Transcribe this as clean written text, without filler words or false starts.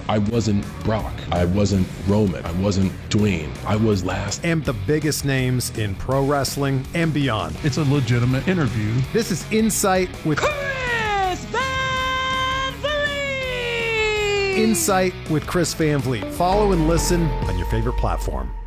I wasn't Brock. I wasn't Roman. I wasn't Dwayne. I was last. And the biggest names in pro wrestling and beyond. It's a legitimate interview. This is Insight with Chris Van Vliet! Insight with Chris Van Vliet. Follow and listen on your favorite platform.